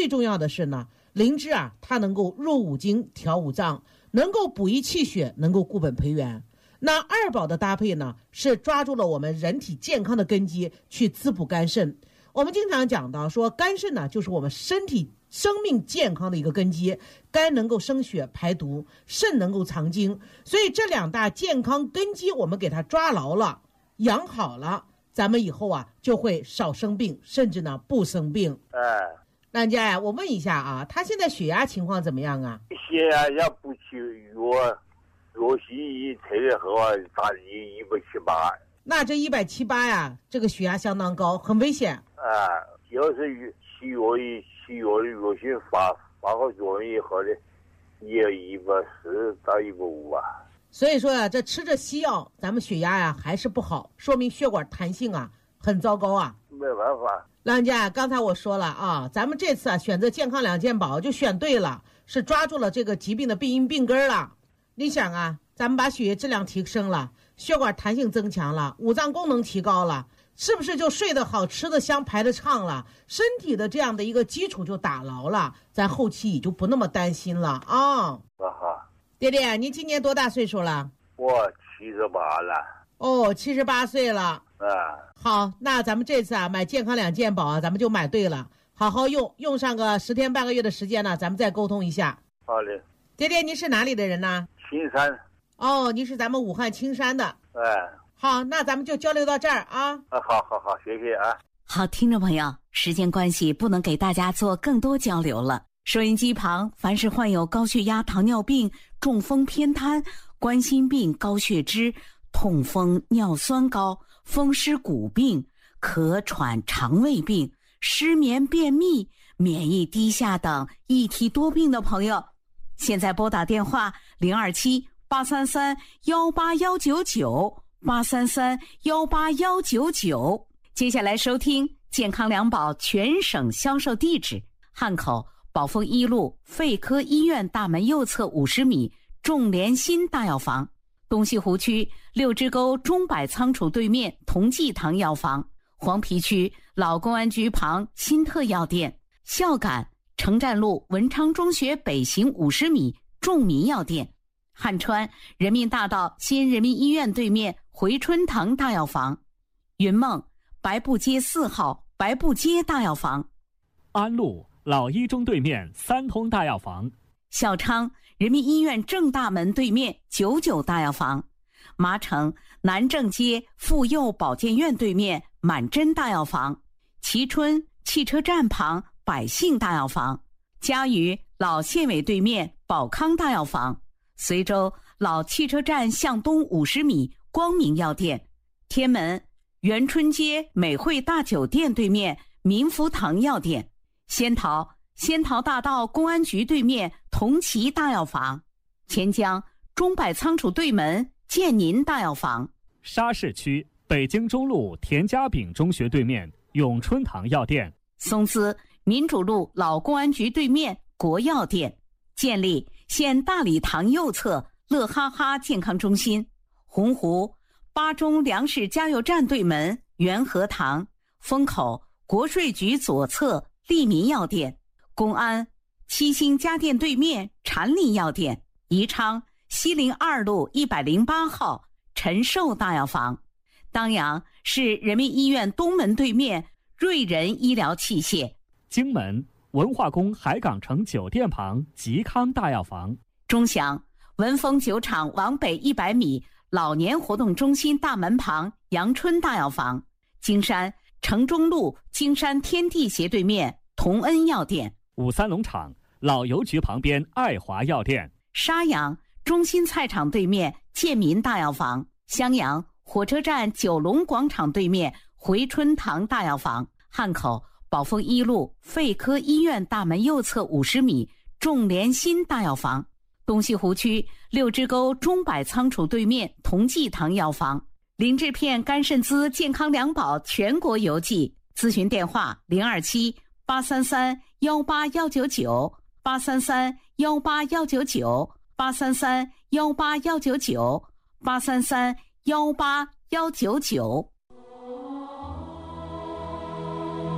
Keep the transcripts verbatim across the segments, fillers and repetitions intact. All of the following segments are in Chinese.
最重要的是呢，灵芝啊，它能够入五经、调五脏，能够补益气血，能够固本培元。那二宝的搭配呢，是抓住了我们人体健康的根基，去滋补肝肾。我们经常讲到说，肝肾呢，就是我们身体生命健康的一个根基，肝能够生血排毒，肾能够藏精，所以这两大健康根基我们给它抓牢了，养好了，咱们以后啊就会少生病，甚至呢不生病。 哎， 兰家呀，我问一下啊，他现在血压情况怎么样啊？ 血压要不去药，药西医测了后啊，打一一百七八。 那这一百七八呀，这个血压相当高，很危险。 啊，要是西药一西药的药性发发好作用以后呢，也一百四到一百五啊。 所以说呀、啊，这吃着西药，咱们血压呀还是不好，说明血管弹性啊很糟糕啊。 没办法。 兰家，刚才我说了啊，咱们这次啊选择健康两件宝就选对了，是抓住了这个疾病的病因病根了。你想啊，咱们把血液质量提升了，血管弹性增强了，五脏功能提高了，是不是就睡得好，吃得香，排得畅了？身体的这样的一个基础就打牢了，咱后期也就不那么担心了啊。 啊哈， 爹爹，您今年多大岁数了？ 我七十八了。 哦，七十八岁了。 啊， 好，那咱们这次啊买健康两件宝啊，咱们就买对了，好好用，用上个十天半个月的时间呢，咱们再沟通一下。 好的。 爹爹，您是哪里的人呢？ 青山。 哦，您是咱们武汉青山的。 哎。 好，那咱们就交流到这儿啊。 啊，好好好，谢谢啊。 好，听众朋友，时间关系不能给大家做更多交流了。收音机旁，凡是患有高血压、糖尿病、中风、偏瘫、冠心病、高血脂、痛风、尿酸高、风湿骨病、咳喘、肠胃病、失眠、便秘、免疫低下等一体多病的朋友，现在拨打电话零二七八三三幺八幺九九八三三幺八幺九九。接下来收听健康两宝全省销售地址：汉口宝丰一路肺科医院大门右侧五十米众联心大药房，东西湖区六支沟中百仓储对面同济堂药房，黄陂区老公安局旁新特药店，孝感城站路文昌中学北行五十米众民药店，汉川人民大道新人民医院对面回春堂大药房，云梦白布街四号白布街大药房， 安陆老一中对面三通大药房， 孝昌人民医院正大门对面九九大药房，麻城南正街妇幼保健院对面满珍大药房，蕲春汽车站旁百姓大药房，嘉鱼老县委对面宝康大药房，随州老汽车站向东五十米光明药店，天门元春街美汇大酒店对面民福堂药店，仙桃仙桃大道公安局对面同齐大药房，钱江中百仓储对门建宁大药房， 沙市区北京中路田家炳中学对面永春堂药店， 松滋民主路老公安局对面国药店，建立县大礼堂右侧乐哈哈健康中心，洪湖八中粮食加油站对门元和堂，风口国税局左侧利民药店，公安七星家电对面禅林药店，宜昌西陵二路一百零八号陈寿大药房，当阳市人民医院东门对面瑞仁医疗器械， 荆门文化宫海港城酒店旁吉康大药房， 钟祥文峰酒厂往北一百米老年活动中心大门旁阳春大药房，金山城中路金山天地斜对面同恩药店， 五三农场老邮局旁边爱华药店， 沙阳中心菜场对面建民大药房，襄阳火车站九龙广场对面回春堂大药房，汉口宝丰一路肺科医院大门右侧五十米众联心大药房，东西湖区六支沟中百仓储对面同济堂药房，灵芝片肝肾滋健康两宝全国邮寄，咨询电话零二七八三三幺八幺九九八三三幺八幺九九八三三幺八幺九九八三三幺八幺九九。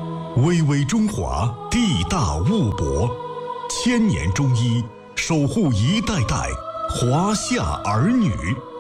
巍巍中华，地大物博，千年中医守护一代代华夏儿女。